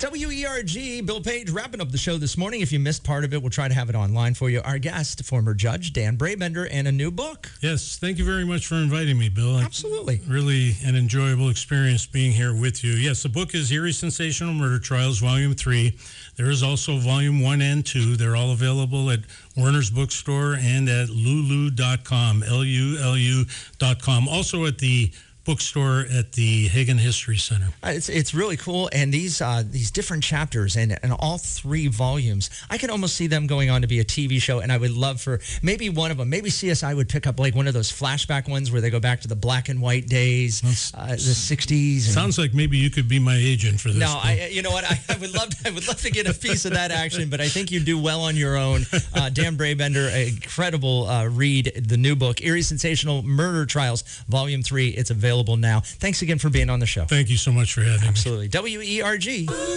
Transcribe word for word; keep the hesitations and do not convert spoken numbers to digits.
W E R G, Bill Page, wrapping up the show this morning. If you missed part of it, we'll try to have it online for you. Our guest, former judge Dan Brabender, and a new book. Yes, thank you very much for inviting me, Bill. Absolutely. Really an enjoyable experience being here with you. Yes, the book is Erie Sensational Murder Trials, Volume three. There is also Volume one and two. They're all available at Werner's Bookstore and at lulu dot com, L U L U dot com. Also at the bookstore at the Hagen History Center. Uh, It's it's really cool, and these uh, these different chapters and, and all three volumes, I can almost see them going on to be a T V show, and I would love for maybe one of them, maybe C S I would pick up like one of those flashback ones where they go back to the black and white days, uh, the sixties. And, sounds like maybe you could be my agent for this. No, I, you know what, I, I would love to, I would love to get a piece of that action, but I think you do well on your own. Uh, Dan Brabender, an incredible uh, read, the new book, Erie Sensational Murder Trials, Volume three. It's available now. Thanks again for being on the show. Thank you so much for having me. Absolutely. W E R G.